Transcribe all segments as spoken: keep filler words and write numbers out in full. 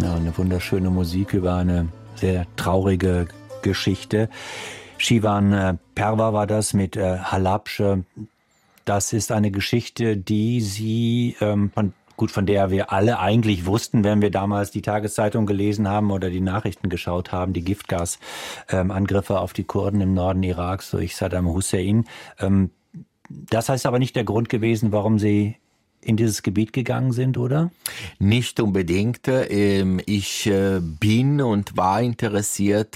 Ja, eine wunderschöne Musik über eine sehr traurige Geschichte. Shivan Perva war das mit äh, Halabsche. Das ist eine Geschichte, die Sie, ähm, von, gut, von der wir alle eigentlich wussten, wenn wir damals die Tageszeitung gelesen haben oder die Nachrichten geschaut haben, die Giftgasangriffe ähm, auf die Kurden im Norden Iraks durch Saddam Hussein. Ähm, das heißt aber nicht der Grund gewesen, warum Sie in dieses Gebiet gegangen sind, oder? Nicht unbedingt. Ich bin und war interessiert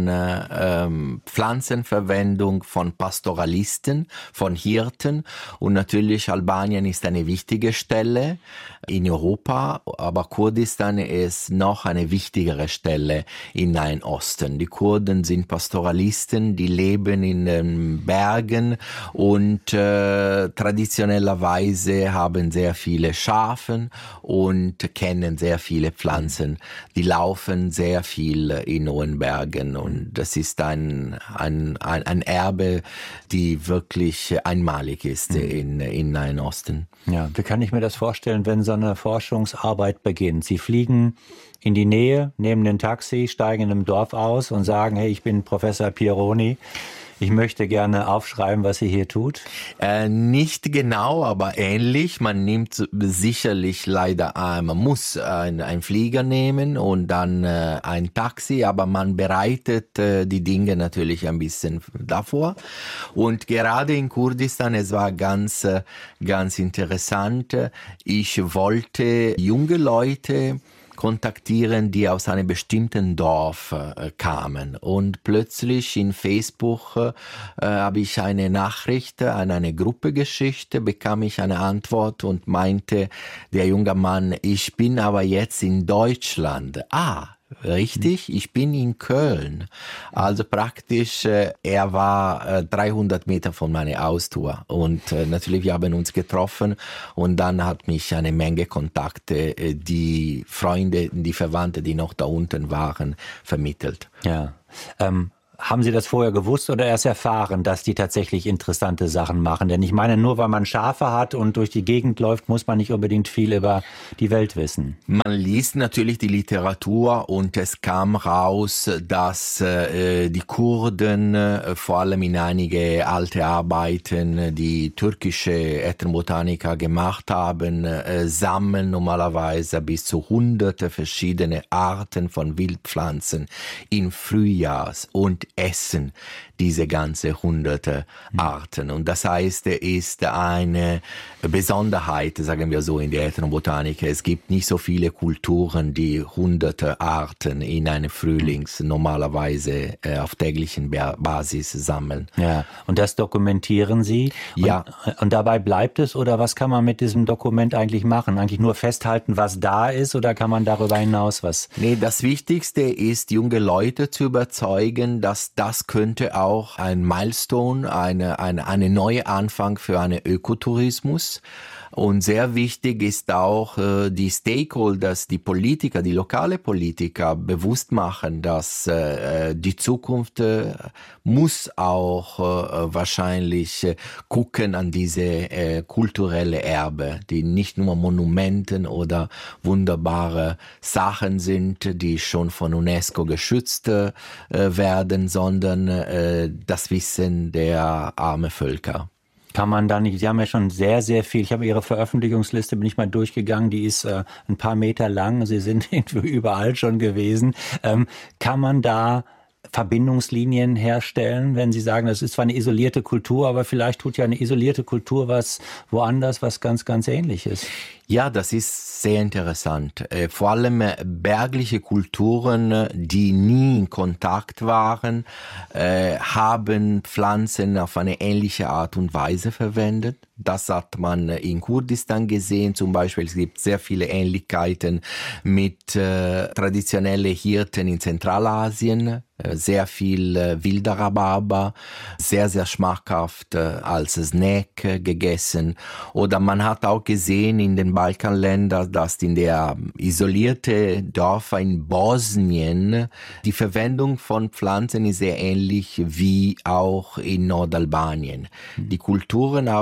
an Pflanzenverwendung von Pastoralisten, von Hirten. Und natürlich Albanien ist eine wichtige Stelle in Europa, aber Kurdistan ist noch eine wichtigere Stelle im Nahen Osten. Die Kurden sind Pastoralisten, die leben in den Bergen und äh, traditionellerweise haben sehr viele Schafe und kennen sehr viele Pflanzen. Die laufen sehr viel in hohen Bergen und das ist ein, ein, ein, ein Erbe, die wirklich einmalig ist mhm. in, in Nahen Osten. Ja, wie kann ich mir das vorstellen, wenn so eine Forschungsarbeit beginnt? Sie fliegen in die Nähe, nehmen ein Taxi, steigen in einem Dorf aus und sagen, hey, ich bin Professor Pironi. Ich möchte gerne aufschreiben, was sie hier tut. Äh, nicht genau, aber ähnlich. Man nimmt sicherlich leider, äh, man muss einen Flieger nehmen und dann äh, ein Taxi, aber man bereitet äh, die Dinge natürlich ein bisschen davor. Und gerade in Kurdistan, es war ganz, ganz interessant. Ich wollte junge Leute kontaktieren, die aus einem bestimmten Dorf äh, kamen. Und plötzlich in Facebook äh, habe ich eine Nachricht an eine Gruppe geschickt, bekam ich eine Antwort und meinte der junge Mann, ich bin aber jetzt in Deutschland. Ah, richtig, ich bin in Köln. Also praktisch, äh, er war äh, dreihundert Meter von meiner Haustür. Und äh, natürlich, wir haben uns getroffen und dann hat mich eine Menge Kontakte, äh, die Freunde, die Verwandte, die noch da unten waren, vermittelt. Ja, ähm haben Sie das vorher gewusst oder erst erfahren, dass die tatsächlich interessante Sachen machen? Denn ich meine, nur weil man Schafe hat und durch die Gegend läuft, muss man nicht unbedingt viel über die Welt wissen. Man liest natürlich die Literatur und es kam raus, dass äh, die Kurden, äh, vor allem in einige alte Arbeiten, die türkische Ethnobotaniker gemacht haben, äh, sammeln normalerweise bis zu hunderte verschiedene Arten von Wildpflanzen im Frühjahrs und essen diese ganze hunderte Arten. Und das heißt, es ist eine Besonderheit, sagen wir so, in der Ethnobotanik. Es gibt nicht so viele Kulturen, die hunderte Arten in einem Frühlings normalerweise äh, auf täglichen Basis sammeln. Ja, und das dokumentieren Sie? Und, ja. Und dabei bleibt es, oder was kann man mit diesem Dokument eigentlich machen? Eigentlich nur festhalten, was da ist, oder kann man darüber hinaus was? Nee, das Wichtigste ist, junge Leute zu überzeugen, dass das könnte auch auch ein Milestone, eine, eine, eine neue Anfang für einen Ökotourismus. Und sehr wichtig ist auch, äh, die Stakeholders, die Politiker, die lokale Politiker bewusst machen, dass äh, die Zukunft äh, muss auch äh, wahrscheinlich äh, gucken an diese äh, kulturelle Erbe, die nicht nur Monumenten oder wunderbare Sachen sind, die schon von UNESCO geschützt äh, werden, sondern äh, das Wissen der armen Völker. Kann man da nicht, Sie haben ja schon sehr, sehr viel, ich habe Ihre Veröffentlichungsliste, bin ich mal durchgegangen, die ist äh, ein paar Meter lang, Sie sind überall schon gewesen. Ähm, kann man da Verbindungslinien herstellen, wenn Sie sagen, das ist zwar eine isolierte Kultur, aber vielleicht tut ja eine isolierte Kultur was woanders, was ganz, ganz Ähnliches. Ja, das ist sehr interessant. Äh, vor allem äh, bergliche Kulturen, die nie in Kontakt waren, äh, haben Pflanzen auf eine ähnliche Art und Weise verwendet. Das hat man in Kurdistan gesehen. Zum Beispiel, es gibt sehr viele Ähnlichkeiten mit äh, traditionellen Hirten in Zentralasien. Sehr viel äh, wilder Rhabarber, sehr, sehr schmackhaft äh, als Snack äh, gegessen. Oder man hat auch gesehen in den Balkanländern, dass in der isolierte Dörfer in Bosnien die Verwendung von Pflanzen ist sehr ähnlich wie auch in Nordalbanien. Mhm. Die Kulturen waren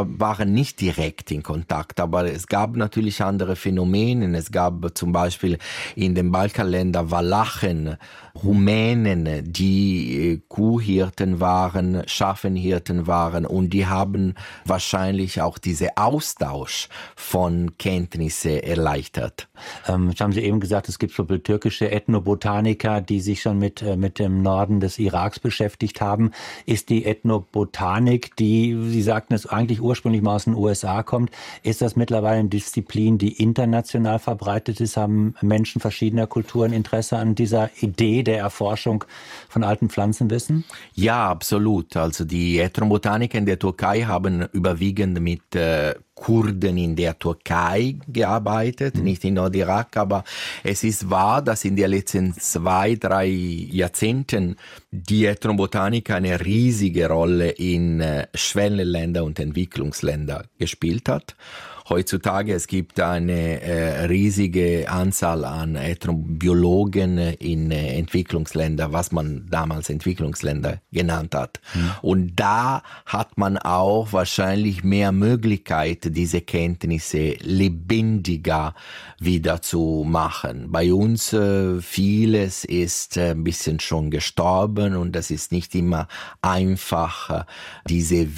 waren nicht direkt in Kontakt, aber es gab natürlich andere Phänomene. Es gab zum Beispiel in den Balkanländern Walachen, Rumänen, die Kuhhirten waren, Schafenhirten waren und die haben wahrscheinlich auch diese Austausch von Kenntnisse erleichtert. Ähm, jetzt haben Sie eben gesagt, es gibt so türkische Ethnobotaniker, die sich schon mit, äh, mit dem Norden des Iraks beschäftigt haben. Ist die Ethnobotanik, die, Sie sagten es eigentlich ursprünglich mal aus den U S A kommt, ist das mittlerweile eine Disziplin, die international verbreitet ist? Haben Menschen verschiedener Kulturen Interesse an dieser Idee der Erforschung von alten Pflanzenwissen? Ja, absolut. Also die Ethnobotaniker in der Türkei haben überwiegend mit äh, Kurden in der Türkei gearbeitet, mhm. nicht in Nordirak, aber es ist wahr, dass in den letzten zwei, drei Jahrzehnten die Ethnobotanik eine riesige Rolle in äh, Schwellenländer und Entwicklungsländer gespielt hat. Heutzutage es gibt eine äh, riesige Anzahl an Ethnobiologen in äh, Entwicklungsländern, was man damals Entwicklungsländer genannt hat. Mhm. Und da hat man auch wahrscheinlich mehr Möglichkeit, diese Kenntnisse lebendiger wieder zu machen. Bei uns äh, vieles ist äh, ein bisschen schon gestorben und das ist nicht immer einfach, äh, diese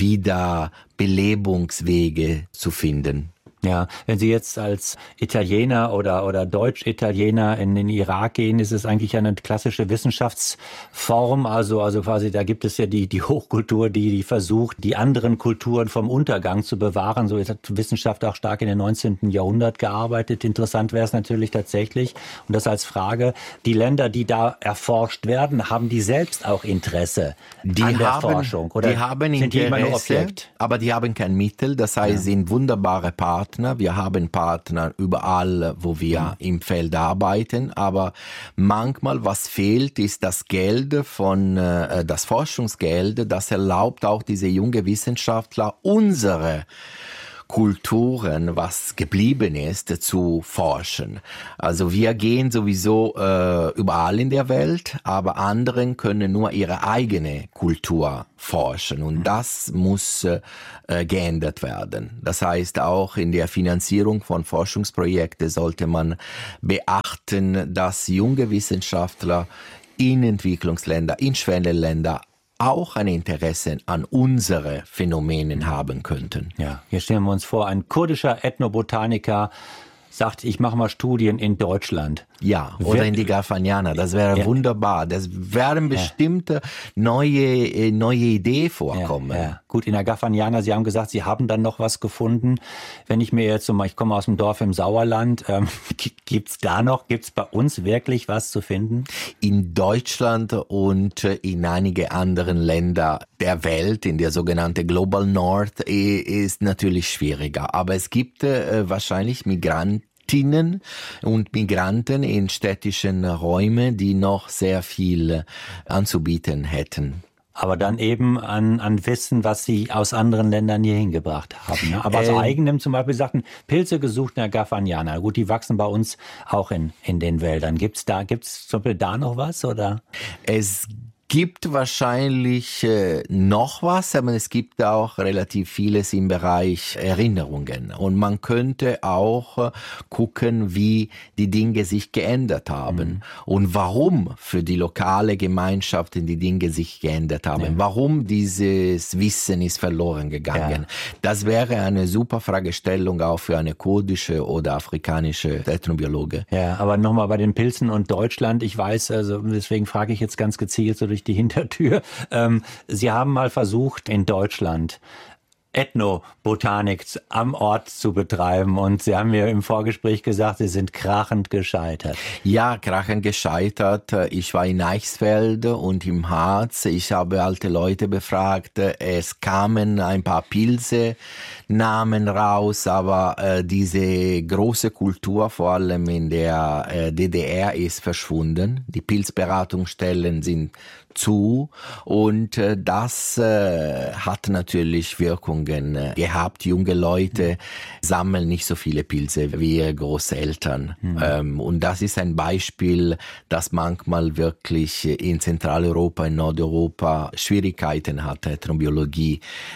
Wiederbelebungswege zu finden. Ja, wenn Sie jetzt als Italiener oder, oder Deutsch-Italiener in den Irak gehen, ist es eigentlich eine klassische Wissenschaftsform. Also, also quasi, da gibt es ja die, die Hochkultur, die, die versucht, die anderen Kulturen vom Untergang zu bewahren. So hat Wissenschaft auch stark in den neunzehnten Jahrhundert gearbeitet. Interessant wäre es natürlich tatsächlich, und das als Frage, die Länder, die da erforscht werden, haben die selbst auch Interesse die an der haben, Forschung? Oder die haben sind die immer nur Interesse, Objekt? Aber die haben kein Mittel. Das heißt, ja. sind wunderbare Partner. Wir haben Partner überall, wo wir mhm. im Feld arbeiten, aber manchmal, was fehlt, ist das Geld von, äh, das Forschungsgeld, das erlaubt auch diese junge Wissenschaftler, unsere Kulturen, was geblieben ist, zu forschen. Also wir gehen sowieso äh, überall in der Welt, aber anderen können nur ihre eigene Kultur forschen und das muss äh, geändert werden. Das heißt, auch in der Finanzierung von Forschungsprojekten sollte man beachten, dass junge Wissenschaftler in Entwicklungsländern, in Schwellenländern auch ein Interesse an unsere Phänomenen haben könnten. Ja, hier stellen wir uns vor, ein kurdischer Ethnobotaniker sagt, ich mache mal Studien in Deutschland. Ja, oder Wer, in die Garfagnana, das wäre ja. wunderbar. Das werden bestimmte ja. neue, neue Ideen vorkommen. Ja, ja. Gut, in der Garfagnana, Sie haben gesagt, Sie haben dann noch was gefunden. Wenn ich mir jetzt so mal, ich komme aus dem Dorf im Sauerland, ähm, gibt's da noch, gibt's bei uns wirklich was zu finden? In Deutschland und in einige anderen Länder der Welt, in der sogenannten Global North, ist natürlich schwieriger. Aber es gibt äh, wahrscheinlich Migranten, und Migranten in städtischen Räumen, die noch sehr viel anzubieten hätten. Aber dann eben an, an Wissen, was Sie aus anderen Ländern hier hingebracht haben. Ne? Aber aus ähm, eigenem zum Beispiel sagten, Pilze gesucht in der Garfagnana. Gut, die wachsen bei uns auch in, in den Wäldern. Gibt's da, gibt's zum Beispiel da noch was, oder? Es gibt wahrscheinlich äh, noch was, aber es gibt auch relativ vieles im Bereich Erinnerungen. Und man könnte auch äh, gucken, wie die Dinge sich geändert haben mhm. und warum für die lokale Gemeinschaften die Dinge sich geändert haben. Ja. Warum dieses Wissen ist verloren gegangen. Ja. Das wäre eine super Fragestellung auch für eine kurdische oder afrikanische Ethnobiologe. Ja, aber nochmal bei den Pilzen und Deutschland. Ich weiß, also deswegen frage ich jetzt ganz gezielt so durch die Hintertür. Ähm, Sie haben mal versucht, in Deutschland Ethnobotanik am Ort zu betreiben und Sie haben mir im Vorgespräch gesagt, Sie sind krachend gescheitert. Ja, krachend gescheitert. Ich war in Eichsfeld und im Harz. Ich habe alte Leute befragt. Es kamen ein paar Pilze Namen raus, aber äh, diese große Kultur, vor allem in der äh, D D R, ist verschwunden. Die Pilzberatungsstellen sind zu und äh, das äh, hat natürlich Wirkungen äh, gehabt. Junge Leute sammeln nicht so viele Pilze wie ihre Großeltern. Mhm. Ähm, und das ist ein Beispiel, dass manchmal wirklich in Zentraleuropa, in Nordeuropa Schwierigkeiten hat, Ethnobiologie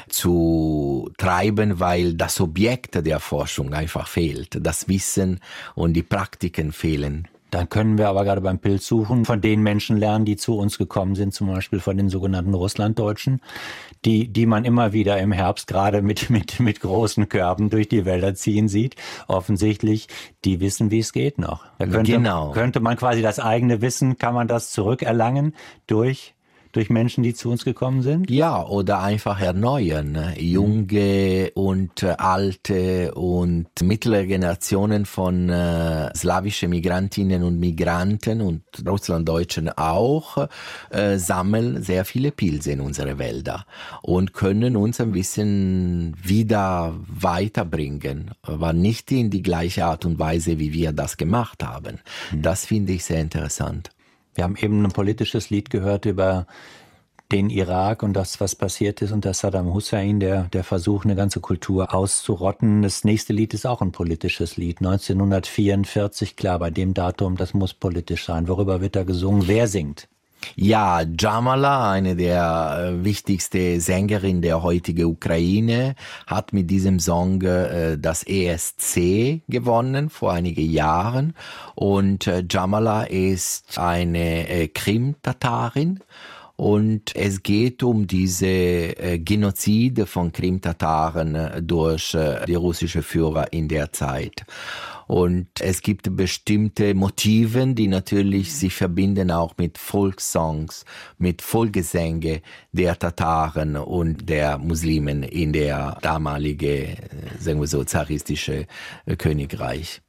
zu treiben, weil das Objekt der Forschung einfach fehlt. Das Wissen und die Praktiken fehlen. Dann können wir aber gerade beim Pilzsuchen von den Menschen lernen, die zu uns gekommen sind, zum Beispiel von den sogenannten Russlanddeutschen, die, die man immer wieder im Herbst gerade mit, mit, mit großen Körben durch die Wälder ziehen sieht. Offensichtlich, die wissen, wie es geht noch. Da könnte, genau. könnte man quasi das eigene Wissen, kann man das zurückerlangen durch durch Menschen, die zu uns gekommen sind? Ja, oder einfach erneuern. Junge und äh, alte und mittlere Generationen von äh, slawischen Migrantinnen und Migranten und Russlanddeutschen auch äh, sammeln sehr viele Pilze in unsere Wälder und können uns ein bisschen wieder weiterbringen, aber nicht in die gleiche Art und Weise, wie wir das gemacht haben. Mhm. Das finde ich sehr interessant. Wir haben eben ein politisches Lied gehört über den Irak und das, was passiert ist unter Saddam Hussein, der, der Versuch, eine ganze Kultur auszurotten. Das nächste Lied ist auch ein politisches Lied, neunzehnhundertvierundvierzig, klar, bei dem Datum, das muss politisch sein. Worüber wird da gesungen? Wer singt? Ja, Jamala, eine der äh, wichtigsten Sängerinnen der heutigen Ukraine, hat mit diesem Song äh, das E S C gewonnen vor einigen Jahren. Und äh, Jamala ist eine äh, Krim-Tatarin. Und es geht um diese äh, Genozide von Krim-Tataren äh, durch äh, die russischen Führer in der Zeit. Und es gibt bestimmte Motive, die natürlich sich verbinden auch mit Volkssongs, mit Volksgesänge der Tataren und der Muslimen in der damalige, sagen wir so, zaristische Königreich.